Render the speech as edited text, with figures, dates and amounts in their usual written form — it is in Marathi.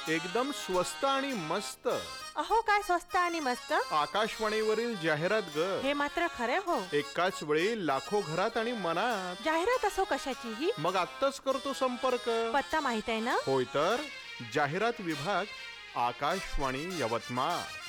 एकदम स्वस्त आणि मस्त. अहो काय स्वस्त आणि मस्त. आकाशवाणीवरील जाहिरात ग. हे मात्र खरे हो. एकाच वेळी लाखो घरात आणि मनात. जाहिरात असो कशाचीही. मग आत्ताच करतो संपर्क. पत्ता माहित आहे ना. होय तर जाहिरात विभाग, आकाशवाणी यवतमाळ.